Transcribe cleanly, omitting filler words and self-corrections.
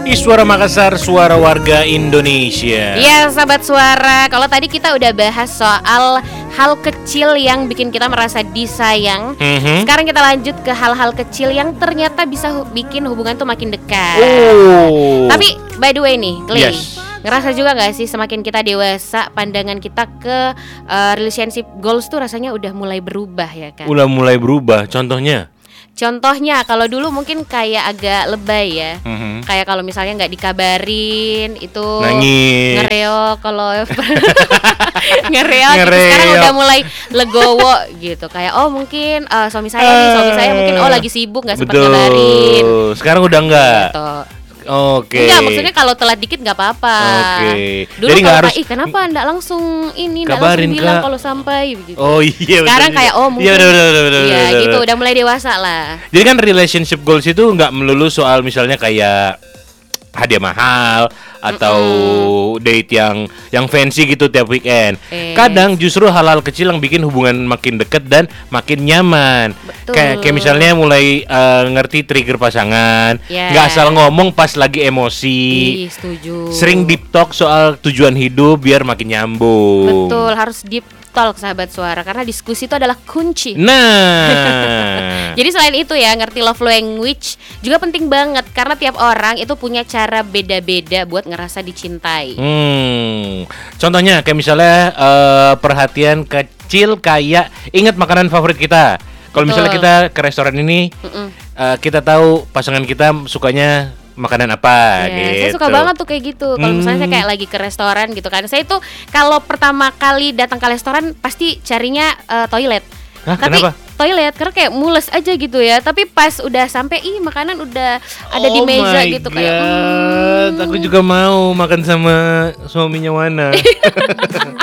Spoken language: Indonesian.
Suara Makassar, suara warga Indonesia. Ya sahabat suara, kalau tadi kita udah bahas soal hal kecil yang bikin kita merasa disayang. Sekarang kita lanjut ke hal-hal kecil yang ternyata bisa bikin hubungan tuh makin dekat. Tapi by the way nih, Clay, ngerasa juga gak sih semakin kita dewasa, pandangan kita ke relationship goals tuh rasanya udah mulai berubah ya kan? Udah mulai berubah, contohnya? Contohnya kalau dulu mungkin kayak agak lebay ya. Kayak kalau misalnya nggak dikabarin itu nangis, ngereok. Kalau ngereok gitu. Sekarang udah mulai legowo gitu. Kayak mungkin suami saya mungkin lagi sibuk nggak sempat ngabarin. Sekarang udah enggak gitu. Oke. Enggak, maksudnya kalau telat dikit nggak apa-apa. Oke. Dulu jadi nggak harus. Kenapa enggak langsung kabarin, langsung bilang kalau sampai gitu. Oh iya. Sekarang betul. kayak mungkin. Iya gitu, udah mulai dewasa lah. Jadi kan relationship goals itu nggak melulu soal misalnya kayak hadiah mahal atau date yang fancy gitu tiap weekend. Kadang justru hal-hal kecil yang bikin hubungan makin dekat dan makin nyaman. Kayak misalnya mulai ngerti trigger pasangan, nggak asal ngomong pas lagi emosi. Setuju. Sering deep talk soal tujuan hidup biar makin nyambung. Betul, harus deep talk sahabat suara, karena diskusi itu adalah kunci. Nah. Jadi selain itu ya, ngerti love language juga penting banget, karena tiap orang itu punya cara beda-beda buat ngerasa dicintai. Contohnya kayak misalnya perhatian kecil kayak ingat makanan favorit kita. Kalau misalnya kita ke restoran ini, kita tahu pasangan kita sukanya makanan apa gitu. Saya suka banget tuh kayak gitu. Kalau misalnya saya kayak lagi ke restoran gitu kan, saya tuh kalau pertama kali datang ke restoran pasti carinya toilet. Tapi kenapa? Toilet karena kayak mules aja gitu ya. Tapi pas udah sampai makanan udah ada di meja gitu kayak aku juga mau makan sama suaminya Wana.